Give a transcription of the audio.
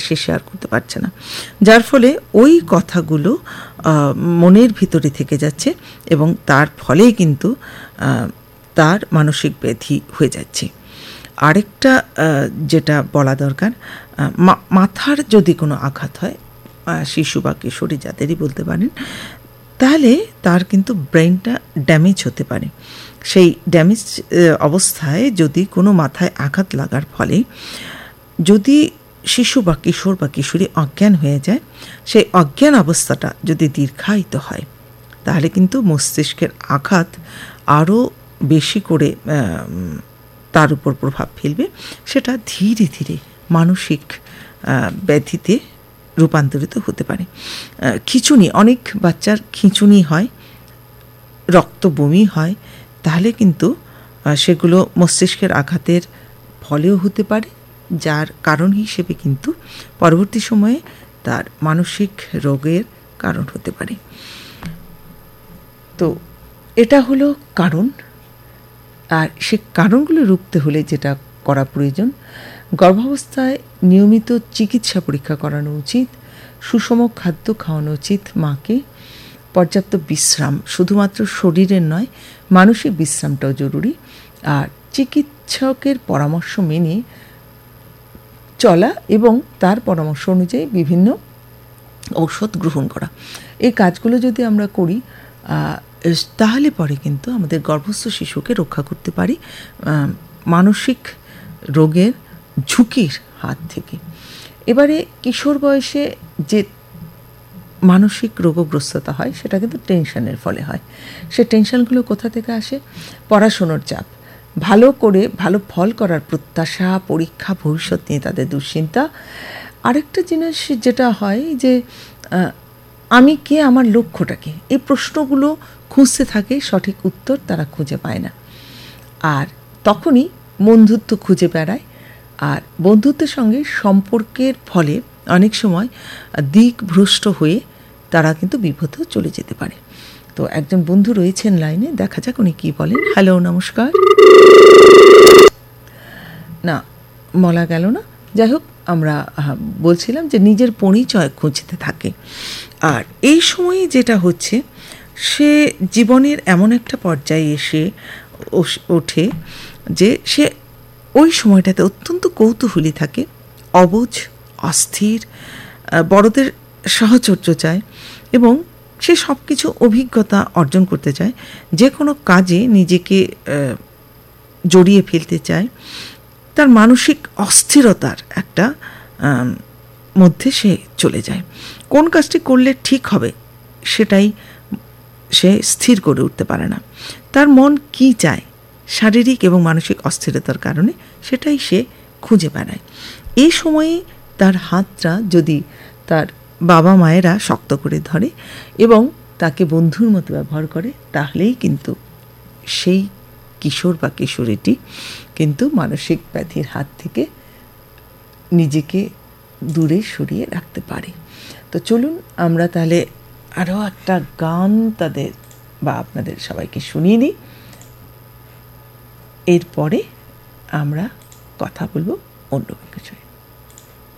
সে share করতে পারছে না, যার ফলে ওই কথাগুলো মনের ভিতরে থেকে যাচ্ছে এবং তার ফলেই কিন্তু তার মানসিক ব্যাধি হয়ে যাচ্ছে। আরেকটা যেটা বলা দরকার, মাথার যদি কোনো আঘাত হয়, শিশু বা কিশোরী যাদেরই বলতে পারেন, তাহলে তার কিন্তু ব্রেনটা ড্যামেজ হতে পারে। সেই ড্যামেজ অবস্থায় যদি কোনো মাথায় আঘাত লাগার ফলে যদি শিশু বা কিশোর বা কিশোরী অজ্ঞান হয়ে যায়, সেই অজ্ঞান অবস্থাটা যদি দীর্ঘায়িত হয়, তাহলে কিন্তু মস্তিষ্কের আঘাত আরও বেশি করে তার উপর প্রভাব ফেলবে। সেটা ধীরে ধীরে মানসিক ব্যাধিতে রূপান্তরিত হতে পারে। খিঁচুনি, অনেক বাচ্চার খিঁচুনি হয়, রক্ত বমি হয়, তাহলে কিন্তু সেগুলো মস্তিষ্কের আঘাতের ফলেও হতে পারে, যার কারণ হিসেবে কিন্তু পরবর্তী সময়ে তার মানসিক রোগের কারণ হতে পারে। তো এটা হলো কারণ। আর সে কারণগুলো রুখতে হলে যেটা করা প্রয়োজন, গর্ভাবস্থায় নিয়মিত চিকিৎসা পরীক্ষা করানো উচিত, সুষম খাদ্য খাওয়ানো উচিত মাকে, পর্যাপ্ত বিশ্রাম, শুধুমাত্র শরীরের নয় মানসিক বিশ্রামটাও জরুরি, আর চিকিৎসকের পরামর্শ মেনে চলা এবং তার পরামর্শ অনুযায়ী বিভিন্ন ঔষধ গ্রহণ করা। এই কাজগুলো যদি আমরা করি, তাহলে পরে কিন্তু আমাদের গর্ভস্থ শিশুকে রক্ষা করতে পারি মানসিক রোগের ঝুঁকির হাত থেকে। এবারে কিশোর বয়সে যে মানসিক রোগগ্রস্ততা হয়, সেটা কিন্তু টেনশনের ফলে হয়। সে টেনশনগুলো কোথা থেকে আসে? পড়াশোনার চাপ, ভালো করে ভালো ফল করার প্রত্যাশা, পরীক্ষা, ভবিষ্যৎ নিয়ে তাদের দুশ্চিন্তা। আরেকটা জিনিস যেটা হয় যে আমি কে, আমার লক্ষ্যটা কি, এই প্রশ্নগুলো খুঁজতে থাকে, সঠিক উত্তর তারা খুঁজে পায় না। আর তখনই বন্ধুত্ব খুঁজে বেড়ায়, আর বন্ধুত্বের সঙ্গে সম্পর্কের ফলে অনেক সময় দিকভ্রষ্ট হয়ে তারা কিন্তু বিপথেও চলে যেতে পারে। তো একজন বন্ধু রয়েছেন লাইনে, দেখা যাক উনি কি বলেন। হ্যালো, নমস্কার। না, বলা গেল না। যাই হোক, আমরা বলছিলাম যে নিজের পরিচয় খুঁজতে থাকে। আর এই সময়ে যেটা হচ্ছে, সে জীবনের এমন একটা পর্যায়ে এসে ওঠে যে সে ওই সময়টাতে অত্যন্ত কৌতূহলী থাকে, অবুঝ, অস্থির, বড়দের সাহচর্য চায় এবং সে সব কিছু অভিজ্ঞতা অর্জন করতে চায়, যে কোনো কাজে নিজেকে জড়িয়ে ফেলতে চায়। তার মানসিক অস্থিরতার একটা মধ্যে সে চলে যায়। কোন কাজটি করলে ঠিক হবে সেটাই সে স্থির করে উঠতে পারে না। তার মন কি চায়, শারীরিক এবং মানসিক অস্থিরতার কারণে সেটাই সে খুঁজে বেড়ায়। এই সময়ে তার হাতটা যদি তার বাবা মায়েরা শক্ত করে ধরে এবং তাকে বন্ধুর মতো ব্যবহার করে, তাহলেই কিন্তু সেই কিশোর বা কিশোরীটি কিন্তু মানসিক ব্যাধির হাত থেকে নিজেকে দূরে সরিয়ে রাখতে পারে। তো চলুন আমরা তাহলে আরও একটা গান তাদের বা আপনাদের সবাইকে শুনিয়ে নিই। এরপরে আমরা কথা বলবো অন্য বিষয়ে।